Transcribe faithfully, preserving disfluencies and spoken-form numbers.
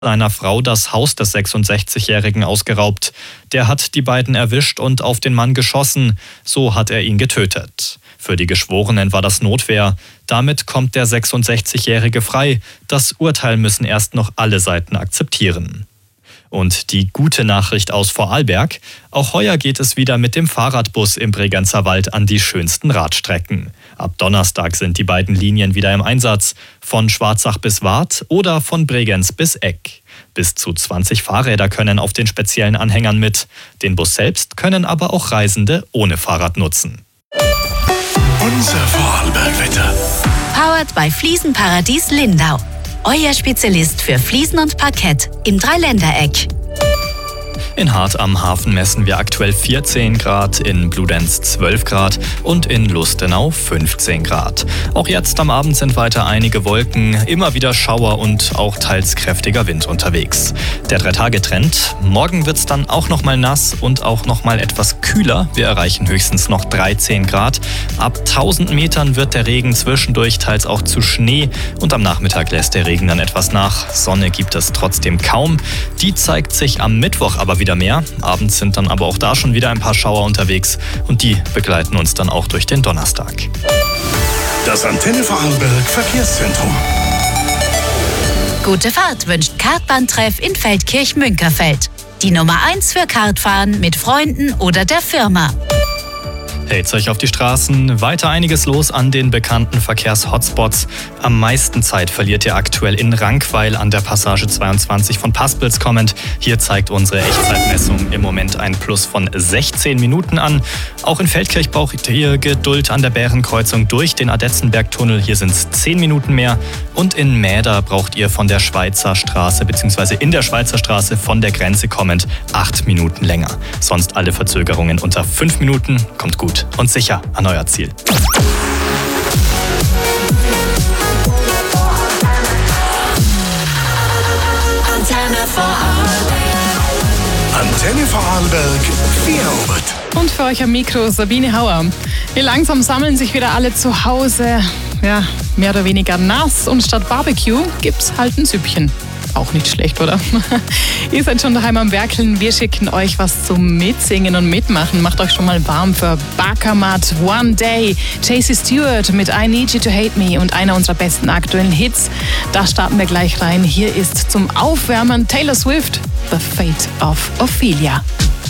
einer Frau das Haus des sechsundsechzigjährigen ausgeraubt. Der hat die beiden erwischt und auf den Mann geschossen. So hat er ihn getötet. Für die Geschworenen war das Notwehr. Damit kommt der sechsundsechzigjährige frei. Das Urteil müssen erst noch alle Seiten akzeptieren. Und die gute Nachricht aus Vorarlberg: Auch heuer geht es wieder mit dem Fahrradbus im Bregenzer Wald an die schönsten Radstrecken. Ab Donnerstag sind die beiden Linien wieder im Einsatz. Von Schwarzach bis Waadt oder von Bregenz bis Eck. Bis zu zwanzig Fahrräder können auf den speziellen Anhängern mit. Den Bus selbst können aber auch Reisende ohne Fahrrad nutzen. Unser Vorarlbergwetter. Powered by Fliesenparadies Lindau. Euer Spezialist für Fliesen und Parkett im Dreiländereck. In Hart am Hafen messen wir aktuell vierzehn Grad, in Bludenz zwölf Grad und in Lustenau fünfzehn Grad. Auch jetzt am Abend sind weiter einige Wolken, immer wieder Schauer und auch teils kräftiger Wind unterwegs. Der Drei-Tage-Trend: Morgen wird's dann auch noch mal nass und auch noch mal etwas kühler. Wir erreichen höchstens noch dreizehn Grad. Ab tausend Metern wird der Regen zwischendurch teils auch zu Schnee und am Nachmittag lässt der Regen dann etwas nach. Sonne gibt es trotzdem kaum. Die zeigt sich am Mittwoch aber wieder mehr. Abends sind dann aber auch da schon wieder ein paar Schauer unterwegs und die begleiten uns dann auch durch den Donnerstag. Das Antenne Vorarlberg Verkehrszentrum. Gute Fahrt wünscht Kartbahntreff in Feldkirch-Münkerfeld. Die Nummer eins für Kartfahren mit Freunden oder der Firma. Hält's euch auf die Straßen, weiter einiges los an den bekannten Verkehrshotspots. Am meisten Zeit verliert ihr aktuell in Rankweil an der Passage zweiundzwanzig von Paspels kommend. Hier zeigt unsere Echtzeitmessung im Moment ein Plus von sechzehn Minuten an. Auch in Feldkirch braucht ihr Geduld an der Bärenkreuzung durch den Adetzenbergtunnel. Hier sind es zehn Minuten mehr. Und in Mäder braucht ihr von der Schweizer Straße bzw. in der Schweizer Straße von der Grenze kommend acht Minuten länger. Sonst alle Verzögerungen unter fünf Minuten. Kommt gut und sicher an euer Ziel. Antenne Vorarlberg. Antenne Vorarlberg Vierobert. Und für euch am Mikro Sabine Hauer. Hier langsam sammeln sich wieder alle zu Hause. Ja, mehr oder weniger nass. Und statt Barbecue gibt's halt ein Süppchen. Auch nicht schlecht, oder? Ihr seid schon daheim am Werkeln. Wir schicken euch was zum Mitsingen und Mitmachen. Macht euch schon mal warm für Bakermat, One Day, J C Stewart mit I Need You to Hate Me und einer unserer besten aktuellen Hits. Da starten wir gleich rein. Hier ist zum Aufwärmen Taylor Swift, The Fate of Ophelia.